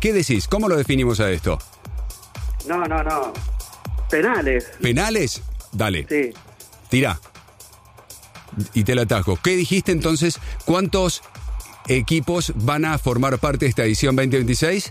¿Qué decís? ¿Cómo lo definimos a esto? No. Penales. ¿Penales? Dale. Sí. Tira. Y te la atajo. ¿Qué dijiste entonces? ¿Cuántos equipos van a formar parte de esta edición 2026?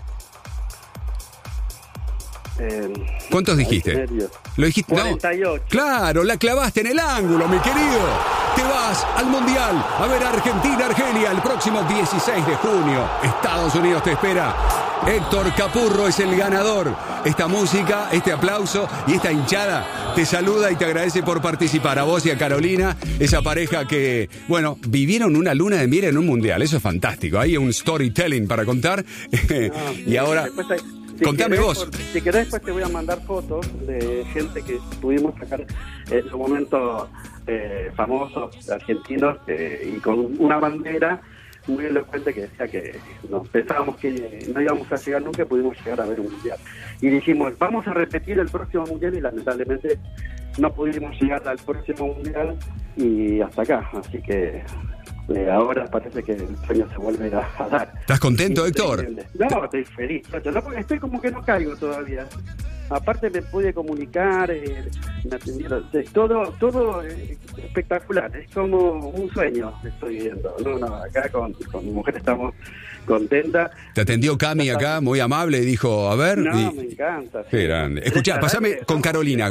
¿Cuántos dijiste? ¿Lo dijiste? 48. No. Claro, la clavaste en el ángulo, mi querido. Te vas al Mundial a ver a Argentina-Argelia el próximo 16 de junio. Estados Unidos te espera. Héctor Capurro es el ganador. Esta música, este aplauso y esta hinchada te saluda y te agradece por participar. A vos y a Carolina, esa pareja que, bueno, vivieron una luna de miel en un mundial. Eso es fantástico. Hay un storytelling para contar. Y ahora, contame vos. Si querés, después te voy a mandar fotos de gente que pudimos sacar en su momento famosos argentinos y con una bandera muy elocuente que decía que nos pensábamos que no íbamos a llegar nunca y pudimos llegar a ver un mundial. Y dijimos, vamos a repetir el próximo mundial y lamentablemente no pudimos llegar al próximo mundial y hasta acá. Así que ahora parece que el sueño se vuelve a dar. ¿Estás contento, Héctor? No, estoy feliz. No, porque estoy como que no caigo todavía. Aparte me pude comunicar, me atendieron, todo espectacular, es como un sueño que estoy viviendo. No, acá con mi mujer estamos contentas. Te atendió Cami acá, muy amable, y dijo, a ver. No, me encanta. Qué grande. Escuchá, pasame con Carolina.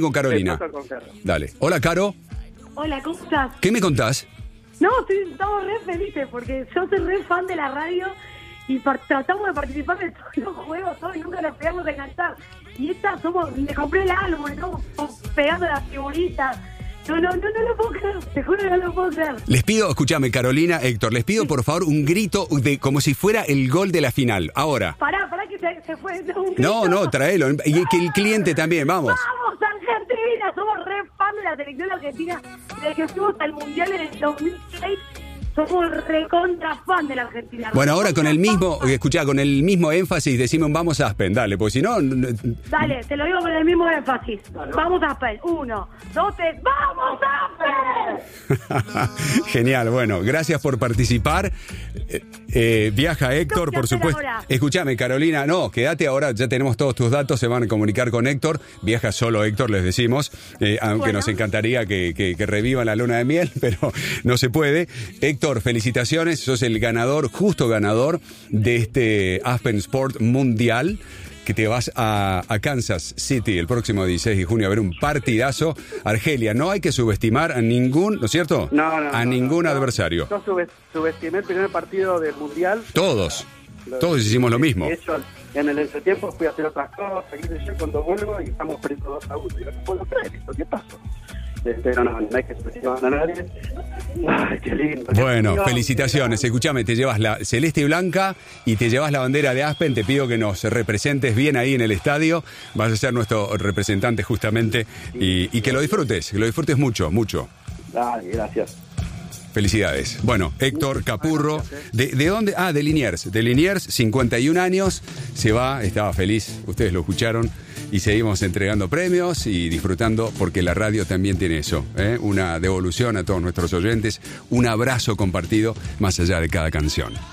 Dale. Hola, Caro. Hola, ¿cómo estás? ¿Qué me contás? No, estamos re felices porque yo soy re fan de la radio y tratamos de participar de todos los juegos, y nunca nos pegamos de cantar. Y le compré el álbum, estamos pegando las figuritas. No lo puedo creer, te juro que no lo puedo creer. Les pido, escúchame, Carolina, Héctor, les pido por favor un grito como si fuera el gol de la final. Ahora. Pará que se fue. No, traelo. Y que el cliente también, vamos. ¡Vamos, Argentina! Somos re fan de la selección argentina. Desde que fuimos al Mundial en el 2006, somos recontra fan de la Argentina. Bueno, ahora con el mismo énfasis decimos vamos a Aspen, dale, porque si no... Dale, te lo digo con el mismo énfasis. Vamos a Aspen. 1, 2, 3, ¡vamos a Aspen! Genial, bueno, gracias por participar. Viaja Héctor, por supuesto. Escúchame, Carolina, no, quédate ahora, ya tenemos todos tus datos, se van a comunicar con Héctor. Viaja solo Héctor, les decimos, aunque nos encantaría que reviva la luna de miel, pero no se puede. Héctor, felicitaciones, sos el justo ganador de este Aspen Sport Mundial, que te vas a Kansas City el próximo 16 de junio a ver un partidazo. Argelia, no hay que subestimar a ningún, ¿no es cierto? A ningún adversario. Yo subestimé el primer partido del Mundial. Todos hicimos lo mismo. De hecho, en el entretiempo fui a hacer otras cosas, cuando vuelvo y estamos perdiendo 2-1. Yo no puedo creer esto, ¿qué pasó? Pero no hay que subestimar a nadie. Ay, qué lindo. Bueno, felicitaciones. Escuchame, te llevas la celeste y blanca y te llevas la bandera de Aspen. Te pido que nos representes bien ahí en el estadio. Vas a ser nuestro representante justamente y que lo disfrutes mucho, mucho. Ay, gracias. Felicidades. Bueno, Héctor Capurro, ¿de dónde? De Liniers. De Liniers, 51 años, se va, estaba feliz, ustedes lo escucharon, y seguimos entregando premios y disfrutando, porque la radio también tiene eso, una devolución a todos nuestros oyentes, un abrazo compartido más allá de cada canción.